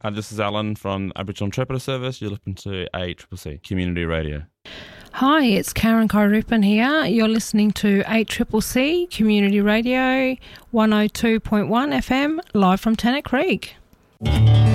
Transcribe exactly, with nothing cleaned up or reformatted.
Uh, this is Alan from Aboriginal Interpreter Service. You're listening to A C C C Community Radio. Hi, it's Karen Kairupan here. You're listening to A C C C Community Radio one oh two point one F M, live from Tennant Creek.